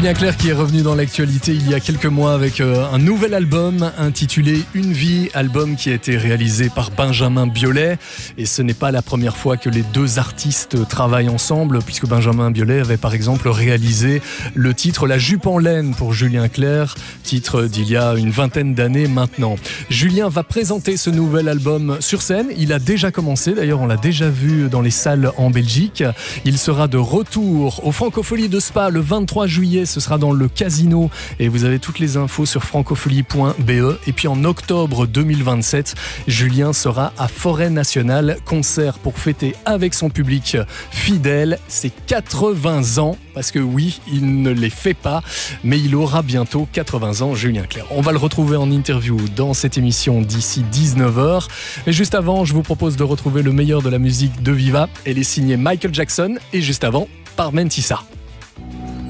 Julien Clerc qui est revenu dans l'actualité il y a quelques mois avec un nouvel album intitulé Une vie, album qui a été réalisé par Benjamin Biolay. Et ce n'est pas la première fois que les deux artistes travaillent ensemble, puisque Benjamin Biolay avait par exemple réalisé le titre La jupe en laine pour Julien Clerc, titre d'il y a une vingtaine d'années maintenant. Julien va présenter ce nouvel album sur scène. Il a déjà commencé, d'ailleurs on l'a déjà vu dans les salles en Belgique. Il sera de retour aux Francopholies de Spa le 23 juillet, ce sera dans le Casino et vous avez toutes les infos sur francopholie.be. Et puis en octobre 2027, Julien sera à Forêt Nationale, concert pour fêter avec son public fidèle ses 80 ans, parce que oui, il ne les fait pas, mais il aura bientôt 80 ans, Julien Clerc. On va le retrouver en interview dans cette émission d'ici 19h. Mais juste avant, je vous propose de retrouver le meilleur de la musique de Viva. Elle est signée Michael Jackson et juste avant, par Mentissa.